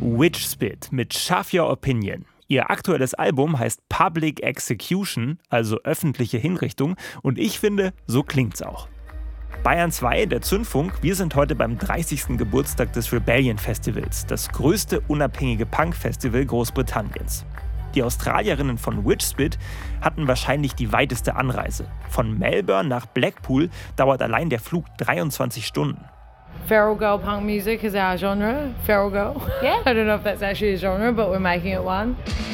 Witchspit mit Shove Your Opinion. Ihr aktuelles Album heißt Public Execution, also öffentliche Hinrichtung, und ich finde, so klingt's auch. Bayern 2, der Zündfunk, wir sind heute beim 30. Geburtstag des Rebellion Festivals, das größte unabhängige Punk-Festival Großbritanniens. Die Australierinnen von Witchspit hatten wahrscheinlich die weiteste Anreise. Von Melbourne nach Blackpool dauert allein der Flug 23 Stunden. Feral girl punk music is our genre. Feral girl. Yeah. I don't know if that's actually a genre, but we're making it one.